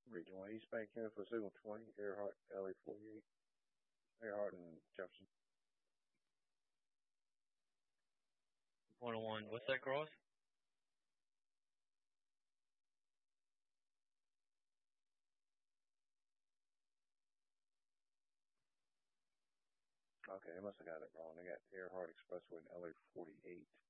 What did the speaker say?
Region 1 East Bank Unit for Signal 20, Earhart, LA 48, Earhart and Jefferson. One on one. What's that cross? Okay, they must have got it wrong. They got Earhart Expressway and LA 48.